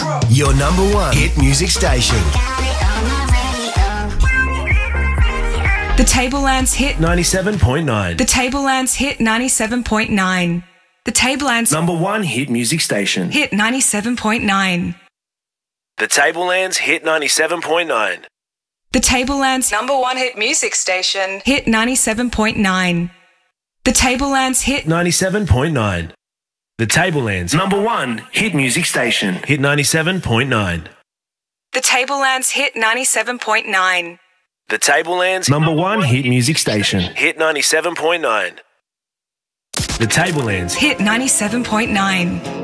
Your number one hit music station. The Tablelands Hit 97.9. The Tablelands Hit 97.9. The Tablelands Number one hit music station. Hit 97.9. The Tablelands Hit 97.9. The Tablelands number one hit music station. Hit 97.9. The Tablelands Hit 97.9. The Tablelands number one hit music station. Hit 97.9. The Tablelands Hit 97.9. The Tablelands number one hit music station. Hit 97.9. The Tablelands Hit 97.9.